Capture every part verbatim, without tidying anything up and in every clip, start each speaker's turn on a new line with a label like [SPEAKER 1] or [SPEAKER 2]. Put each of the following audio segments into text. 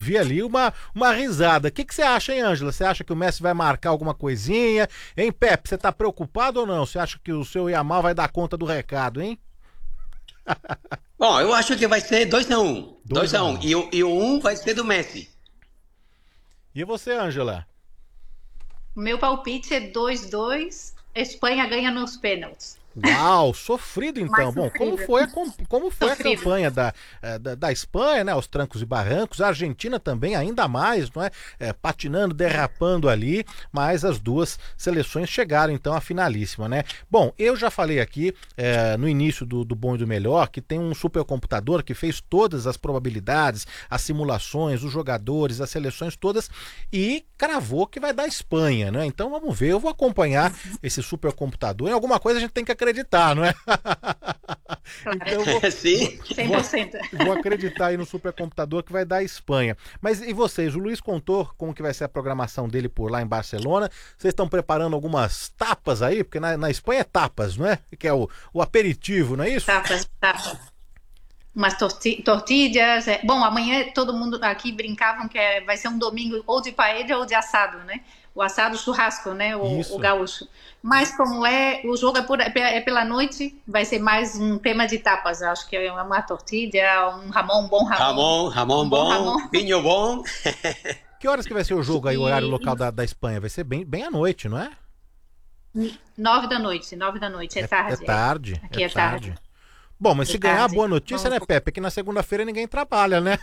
[SPEAKER 1] ouvir ali uma, uma risada. O que, que você acha, hein, Ângela? Você acha que o Messi vai marcar alguma coisinha? Hein, Pepe, você tá preocupado ou não? Você acha que o seu Yamal vai dar conta do recado, hein?
[SPEAKER 2] Bom, eu acho que vai ser dois a um.
[SPEAKER 1] Dois
[SPEAKER 2] dois
[SPEAKER 1] a
[SPEAKER 2] a
[SPEAKER 1] um.
[SPEAKER 2] um. E, o- e o um vai ser do Messi.
[SPEAKER 1] E você, Ângela?
[SPEAKER 3] Meu palpite é dois a dois, Espanha ganha nos pênaltis.
[SPEAKER 1] Uau, sofrido então.
[SPEAKER 3] Mais
[SPEAKER 1] Bom, como
[SPEAKER 3] sofrível.
[SPEAKER 1] foi a, com- como foi a
[SPEAKER 3] Sofrível.
[SPEAKER 1] campanha da, eh, da, da Espanha, né? Aos trancos e barrancos, a Argentina também, ainda mais, não é? Eh, patinando, derrapando ali, mas as duas seleções chegaram então à finalíssima, né? Bom, eu já falei aqui eh, no início do, do Bom e do Melhor que tem um supercomputador que fez todas as probabilidades, as simulações, os jogadores, as seleções todas e cravou que vai dar Espanha, né? Então vamos ver, eu vou acompanhar esse supercomputador. Em alguma coisa a gente tem que acreditar, não é?
[SPEAKER 3] Claro.
[SPEAKER 1] Então eu vou,
[SPEAKER 2] Sim.
[SPEAKER 3] cem por cento.
[SPEAKER 1] vou acreditar aí no supercomputador que vai dar a Espanha. Mas e vocês? O Luiz contou como que vai ser a programação dele por lá em Barcelona. Vocês estão preparando algumas tapas aí? Porque na, na Espanha é tapas, não é? Que é o, o aperitivo, não é isso?
[SPEAKER 3] Tapas, tapas. Umas torti tortilhas. É. Bom, amanhã todo mundo aqui brincavam que é, vai ser um domingo ou de paella ou de assado, né? O assado churrasco, né? O,
[SPEAKER 1] Isso.
[SPEAKER 3] o gaúcho. Mas como é, o jogo é, por, é pela noite, vai ser mais um tema de tapas. Acho que é uma tortilha, um ramon, um bom ramon.
[SPEAKER 2] Ramon, Ramon
[SPEAKER 3] Um
[SPEAKER 2] bom,
[SPEAKER 3] ramon.
[SPEAKER 2] vinho bom.
[SPEAKER 1] Que horas que vai ser o jogo aí, o horário
[SPEAKER 3] E-
[SPEAKER 1] local da, da Espanha? Vai ser bem, bem à noite, não é?
[SPEAKER 3] Nove da noite, nove da noite, é tarde.
[SPEAKER 1] É tarde.
[SPEAKER 3] Aqui
[SPEAKER 1] é
[SPEAKER 3] é tarde.
[SPEAKER 1] tarde. Bom, mas
[SPEAKER 3] É
[SPEAKER 1] se ganhar a
[SPEAKER 3] tarde.
[SPEAKER 1] boa notícia,
[SPEAKER 3] Vamos-
[SPEAKER 1] né, Pepe? É que na segunda-feira ninguém trabalha, né?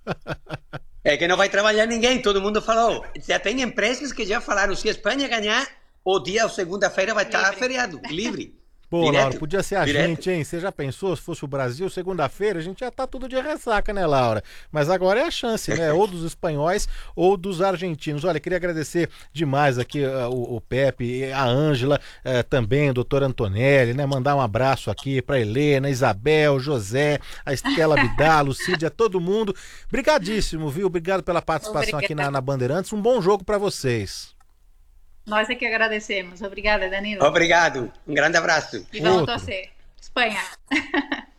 [SPEAKER 2] É que não vai trabalhar ninguém, todo mundo falou. Já tem empresas que já falaram, se a Espanha ganhar, o dia, ou segunda-feira, vai estar
[SPEAKER 3] Livre.
[SPEAKER 2] feriado, livre.
[SPEAKER 1] Pô,
[SPEAKER 2] Direto,
[SPEAKER 1] Laura, podia ser a
[SPEAKER 2] direto.
[SPEAKER 1] gente, hein? Você já pensou, se fosse o Brasil, segunda-feira, a gente já tá tudo de ressaca, né, Laura? Mas agora é a chance, né? Ou dos espanhóis ou dos argentinos. Olha, queria agradecer demais aqui uh, o, o Pepe, a Ângela, uh, também, o doutor Antonelli, né? Mandar um abraço aqui pra Helena, Isabel, José, a Estela Vidal, Lucídia, todo mundo. Brigadíssimo, viu? Obrigado pela participação aqui na, na Bandeirantes. Um bom jogo pra vocês.
[SPEAKER 3] Nós é que agradecemos. Obrigada, Danilo.
[SPEAKER 2] Obrigado, um grande abraço.
[SPEAKER 3] E vamos
[SPEAKER 1] Outro.
[SPEAKER 3] torcer. Espanha.